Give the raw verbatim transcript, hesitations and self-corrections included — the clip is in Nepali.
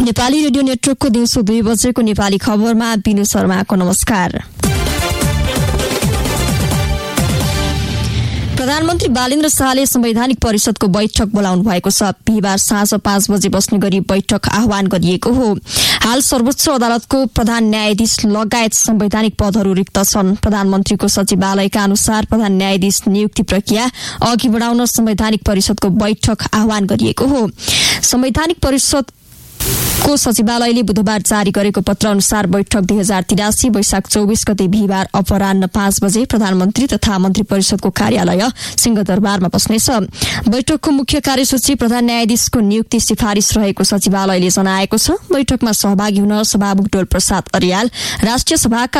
नेपाली रेडियो नेटवर्कको दिउँसो दुई बजेको नेपाली खबरमा बिनु शर्माको नमस्कार। प्रधानमन्त्री बालेन्द्र शाहले संवैधानिक परिषदको बैठक बोलाउनु भएको छ। बिहिबार साँझ पाँच बजे बस्ने गरी बैठक आह्वान गरिएको हो। हाल सर्वोच्च अदालतको प्रधान न्यायाधीश लगायत संवैधानिक पदहरू रिक्त छन्। प्रधानमन्त्रीको सचिवालयका अनुसार प्रधान न्यायाधीश नियुक्ति प्रक्रिया अघि बढाउन संवैधानिक परिषदको बैठक आह्वान गरिएको हो। संवैधानिक परिषद को सचिवालयले बुधबार जारी गरेको पत्र अनुसार बैठक दुई हजार तिरासी वैशाख चौबीस गते बिहिबार अपराह्न पाँच बजे प्रधानमन्त्री तथा मन्त्री परिषदको कार्यालय सिंहदरबारमा बस्नेछ। बैठकको मुख्य कार्यसूची प्रधान न्यायाधीशको नियुक्ति सिफारिस रहेको सचिवालयले जनाएको छ। बैठकमा सहभागी हुन सभामुख डोल प्रसाद अर्याल, राष्ट्रिय सभाका